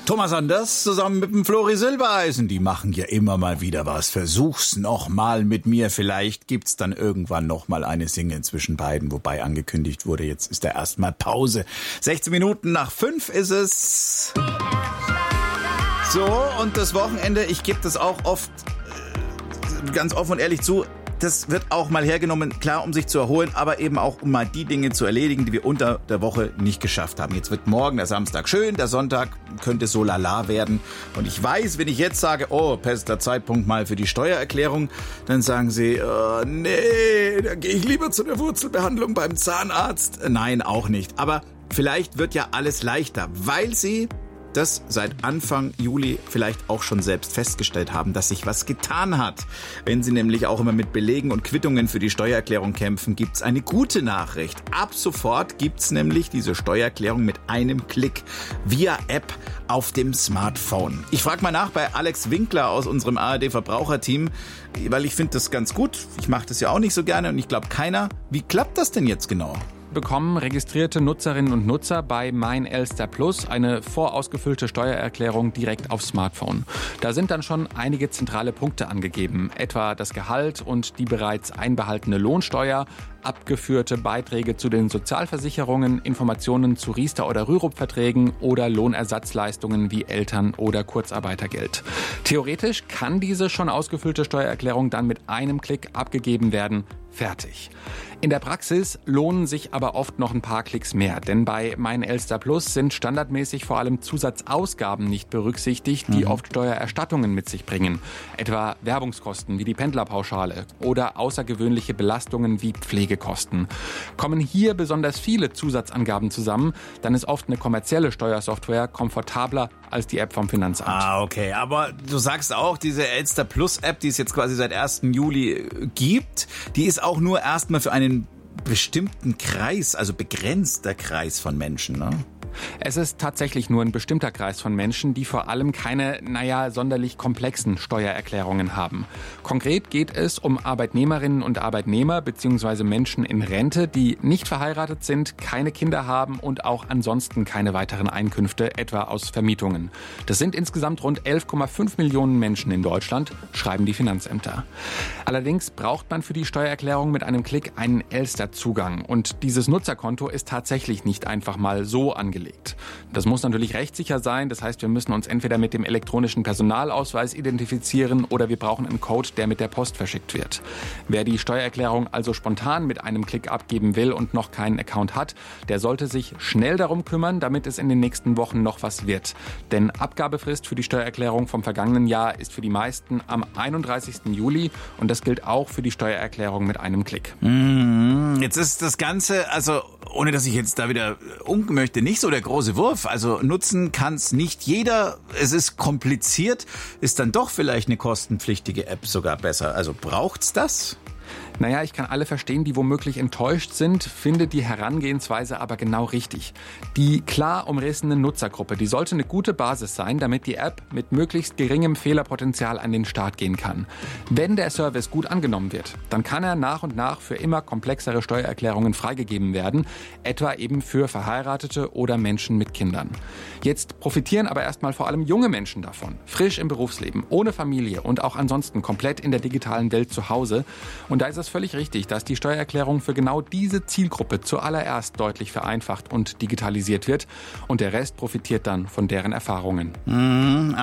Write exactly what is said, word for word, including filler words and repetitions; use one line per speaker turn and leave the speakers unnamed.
Thomas Anders zusammen mit dem Flori Silbereisen, die machen ja immer mal wieder was. Versuch's noch mal mit mir. Vielleicht gibt's dann irgendwann noch mal eine Single zwischen beiden, wobei angekündigt wurde, jetzt ist da erstmal Pause. sechzehn Minuten nach fünf ist es. So, und das Wochenende, ich gebe das auch oft äh, ganz offen und ehrlich zu, das wird auch mal hergenommen, klar, um sich zu erholen, aber eben auch, um mal die Dinge zu erledigen, die wir unter der Woche nicht geschafft haben. Jetzt wird morgen der Samstag schön, der Sonntag könnte so lala werden. Und ich weiß, wenn ich jetzt sage, oh, bester Zeitpunkt mal für die Steuererklärung, dann sagen Sie, oh, nee, da gehe ich lieber zu der Wurzelbehandlung beim Zahnarzt. Nein, auch nicht. Aber vielleicht wird ja alles leichter, weil Sie das seit Anfang Juli vielleicht auch schon selbst festgestellt haben, dass sich was getan hat. Wenn Sie nämlich auch immer mit Belegen und Quittungen für die Steuererklärung kämpfen, gibt's eine gute Nachricht. Ab sofort gibt's nämlich diese Steuererklärung mit einem Klick via App auf dem Smartphone. Ich frage mal nach bei Alex Winkler aus unserem A R D-Verbraucherteam, weil ich finde das ganz gut. Ich mache das ja auch nicht so gerne und ich glaube keiner. Wie klappt das denn jetzt genau?
Bekommen registrierte Nutzerinnen und Nutzer bei Mein Elster Plus eine vorausgefüllte Steuererklärung direkt aufs Smartphone. Da sind dann schon einige zentrale Punkte angegeben, etwa das Gehalt und die bereits einbehaltene Lohnsteuer, abgeführte Beiträge zu den Sozialversicherungen, Informationen zu Riester- oder Rürup-Verträgen oder Lohnersatzleistungen wie Eltern- oder Kurzarbeitergeld. Theoretisch kann diese schon ausgefüllte Steuererklärung dann mit einem Klick abgegeben werden. Fertig. In der Praxis lohnen sich aber oft noch ein paar Klicks mehr, denn bei Mein Elster Plus sind standardmäßig vor allem Zusatzausgaben nicht berücksichtigt, die mhm. oft Steuererstattungen mit sich bringen, etwa Werbungskosten wie die Pendlerpauschale oder außergewöhnliche Belastungen wie Pflegekosten. Kommen hier besonders viele Zusatzangaben zusammen, dann ist oft eine kommerzielle Steuersoftware komfortabler als die App vom Finanzamt.
Ah, okay, aber du sagst auch, diese Elster Plus App, die es jetzt quasi seit ersten Juli gibt, die ist auch nur erstmal für einen bestimmten Kreis, also begrenzter Kreis von Menschen, ne?
Es ist tatsächlich nur ein bestimmter Kreis von Menschen, die vor allem keine, naja, sonderlich komplexen Steuererklärungen haben. Konkret geht es um Arbeitnehmerinnen und Arbeitnehmer bzw. Menschen in Rente, die nicht verheiratet sind, keine Kinder haben und auch ansonsten keine weiteren Einkünfte, etwa aus Vermietungen. Das sind insgesamt rund elf Komma fünf Millionen Menschen in Deutschland, schreiben die Finanzämter. Allerdings braucht man für die Steuererklärung mit einem Klick einen Elster-Zugang. Und dieses Nutzerkonto ist tatsächlich nicht einfach mal so angelegt. Das muss natürlich rechtssicher sein, das heißt, wir müssen uns entweder mit dem elektronischen Personalausweis identifizieren oder wir brauchen einen Code, der mit der Post verschickt wird. Wer die Steuererklärung also spontan mit einem Klick abgeben will und noch keinen Account hat, der sollte sich schnell darum kümmern, damit es in den nächsten Wochen noch was wird. Denn Abgabefrist für die Steuererklärung vom vergangenen Jahr ist für die meisten am einunddreißigsten Juli und das gilt auch für die Steuererklärung mit einem Klick.
Jetzt ist das Ganze, also ohne dass ich jetzt da wieder unken möchte, nicht so der große Wurf. Also nutzen kann es nicht jeder. Es ist kompliziert. Ist dann doch vielleicht eine kostenpflichtige App sogar besser. Also braucht's das?
Naja, ich kann alle verstehen, die womöglich enttäuscht sind, finde die Herangehensweise aber genau richtig. Die klar umrissene Nutzergruppe, die sollte eine gute Basis sein, damit die App mit möglichst geringem Fehlerpotenzial an den Start gehen kann. Wenn der Service gut angenommen wird, dann kann er nach und nach für immer komplexere Steuererklärungen freigegeben werden, etwa eben für Verheiratete oder Menschen mit Kindern. Jetzt profitieren aber erstmal vor allem junge Menschen davon, frisch im Berufsleben, ohne Familie und auch ansonsten komplett in der digitalen Welt zu Hause. Und da ist es völlig richtig, dass die Steuererklärung für genau diese Zielgruppe zuallererst deutlich vereinfacht und digitalisiert wird und der Rest profitiert dann von deren Erfahrungen.
Mhm,